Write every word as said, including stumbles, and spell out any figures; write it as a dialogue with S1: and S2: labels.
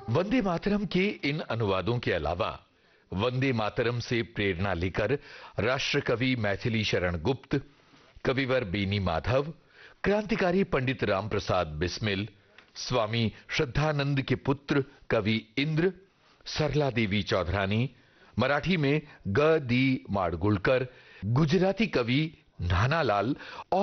S1: वंदे मातरम के इन अनुवादों के अलावा वंदे मातरम से प्रेरणा लेकर राष्ट्र कवि मैथिली शरण गुप्त, कविवर बेनी माधव, क्रांतिकारी पंडित राम प्रसाद बिस्मिल, स्वामी श्रद्धानंद के पुत्र कवि इंद्र, सरला देवी चौधरानी, मराठी में ग दी माडगुळकर, गुजराती कवि नानालाल और